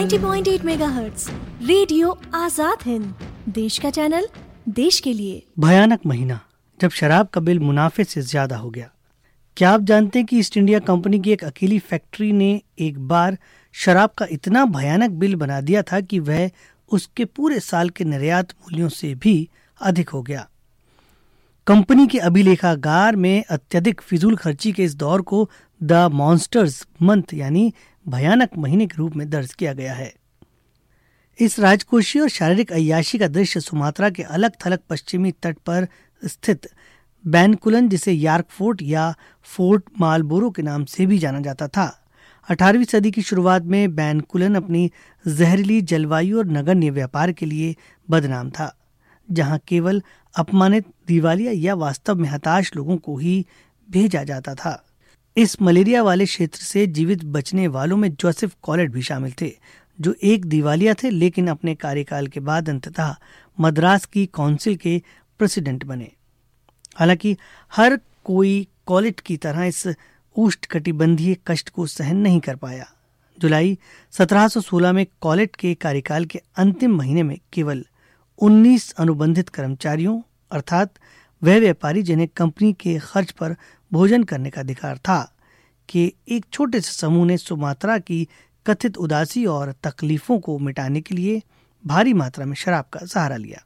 90.8 megahertz radio Azad Hind, देश का channel, देश के लिए। भयानक महीना जब शराब का बिल मुनाफे से ज्यादा हो गया। क्या आप जानते हैं कि ईस्ट इंडिया कंपनी की एक अकेली फैक्ट्री ने एक बार शराब का इतना भयानक बिल बना दिया था कि वह उसके पूरे साल के निर्यात मूल्यों से भी अधिक हो गया। कंपनी के अभिलेखागार में अत्यधिक फिजूल खर्ची के इस दौर को द मॉन्स्टर्स मंथ यानी भयानक महीने के रूप में दर्ज किया गया है। इस राजकोषीय और शारीरिक अय्याशी का दृश्य सुमात्रा के अलग थलग पश्चिमी तट पर स्थित बैनकुलन, जिसे यार्क फोर्ट या फोर्ट मालबोरो के नाम से भी जाना जाता था। 18वीं सदी की शुरुआत में बैनकुलन अपनी जहरीली जलवायु और नगण्य व्यापार के लिए बदनाम था, जहां केवल अपमानित, दिवालिया या वास्तव में हताश लोगों को ही भेजा जाता था। इस मलेरिया वाले क्षेत्र से जीवित बचने वालों में जोसेफ कॉलेट भी शामिल थे, जो एक दिवालिया थे लेकिन अपने कार्यकाल के बाद अंततः मद्रास की काउंसिल के प्रेसिडेंट बने। हालांकि हर कोई कॉलेट की तरह इस उष्णकटिबंधीय कष्ट को सहन नहीं कर पाया। जुलाई 1716 में कॉलेट के कार्यकाल के अंतिम महीने में केवल 19 अनुबंधित कर्मचारियों, अर्थात वह व्यापारी जिन्हें कंपनी के खर्च पर भोजन करने का अधिकार था, कि एक छोटे से समूह ने सुमात्रा की कथित उदासी और तकलीफों को मिटाने के लिए भारी मात्रा में शराब का सहारा लिया।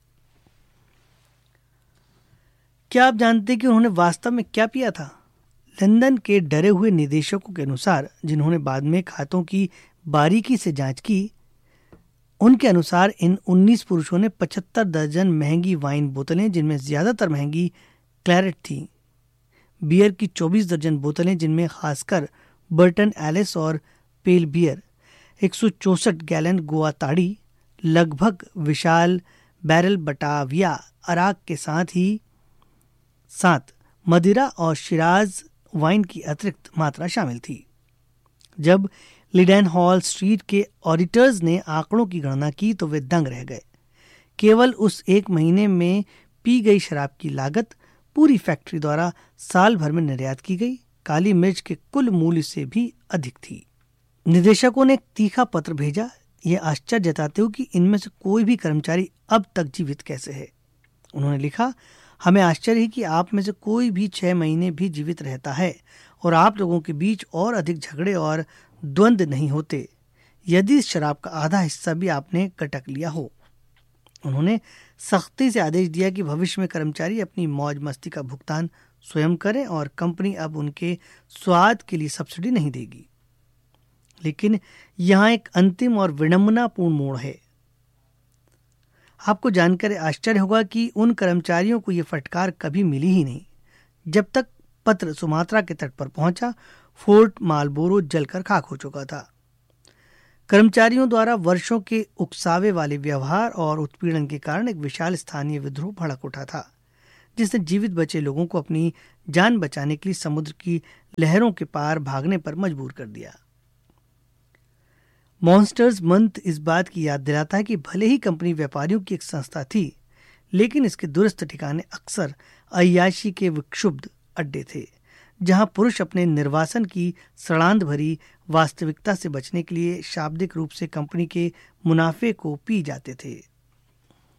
क्या आप जानते हैं कि उन्होंने वास्तव में क्या पिया था? लंदन के डरे हुए निदेशकों के अनुसार, जिन्होंने बाद में खातों की बारीकी से जांच की, उनके अनुसार इन 19 पुरुषों ने 75 दर्जन महंगी वाइन बोतलें, जिनमें ज्यादातर महंगी क्लैरेट थी, बियर की 24 दर्जन बोतलें, जिनमें खासकर बर्टन एलिस और पेल बियर, 164 गैलन गोवा ताड़ी, लगभग विशाल बैरल बटाविया अराक के साथ मदिरा और शिराज वाइन की अतिरिक्त मात्रा शामिल थी। जब लिडेन हॉल स्ट्रीट के ऑडिटर्स ने आंकड़ों की गणना की तो वे दंग रह गए। केवल उस एक महीने में पी गई शराब की लागत पूरी फैक्ट्री द्वारा साल भर में निर्यात की गई काली मिर्च के कुल मूल्य से भी अधिक थी। निदेशकों ने एक तीखा पत्र भेजा, यह आश्चर्य जताते हुए कि इनमें से कोई भी कर्मचारी अब तक जीवित कैसे है। उन्होंने लिखा, हमें आश्चर्य है कि आप में से कोई भी 6 महीने भी जीवित रहता है और आप लोगों के बीच और अधिक झगड़े और द्वंद्व नहीं होते, यदि इस शराब का आधा हिस्सा भी आपने कटक लिया हो। उन्होंने सख्ती से आदेश दिया कि भविष्य में कर्मचारी अपनी मौज मस्ती का भुगतान स्वयं करें और कंपनी अब उनके स्वाद के लिए सब्सिडी नहीं देगी। लेकिन यहाँ एक अंतिम और विडंबनापूर्ण मोड़ है। आपको जानकर आश्चर्य होगा कि उन कर्मचारियों को यह फटकार कभी मिली ही नहीं। जब तक पत्र सुमात्रा के तट पर पहुंचा, फोर्ट मालबोरो जलकर खाक हो चुका था। कर्मचारियों द्वारा वर्षों के उकसावे वाले व्यवहार और उत्पीड़न के कारण एक विशाल स्थानीय विद्रोह भड़क उठा था, जिसने जीवित बचे लोगों को अपनी जान बचाने के लिए समुद्र की लहरों के पार भागने पर मजबूर कर दिया। मॉन्स्टर्स मंथ इस बात की याद दिलाता है कि भले ही कंपनी व्यापारियों की एक संस्था थी, लेकिन इसके दूरस्थ ठिकाने अक्सर अय्याशी के विक्षुब्ध अड्डे थे, जहां पुरुष अपने निर्वासन की सड़ांध भरी वास्तविकता से बचने के लिए शाब्दिक रूप से कंपनी के मुनाफे को पी जाते थे।